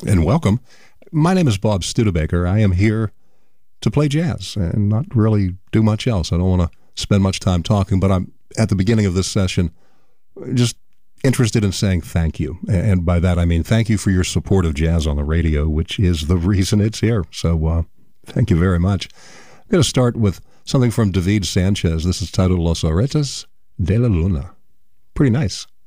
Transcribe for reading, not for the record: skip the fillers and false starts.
and welcome. My name is Bob Studebaker. I am here to play jazz and not really do much else. I don't want to spend much time talking, but I'm at the beginning of this session just interested in saying thank you. And by that, I mean thank you for your support of jazz on the radio, which is the reason it's here. So thank you very much. I'm going to start with something from David Sanchez. This is titled Los Aretes de la Luna. Pretty nice.